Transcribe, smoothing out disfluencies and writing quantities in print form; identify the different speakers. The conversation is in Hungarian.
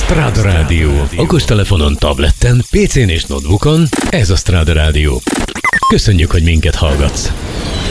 Speaker 1: Stráda Rádió. Okostelefonon, tableten, PC-n és notebookon. Ez a Stráda Rádió. Köszönjük, hogy minket hallgatsz.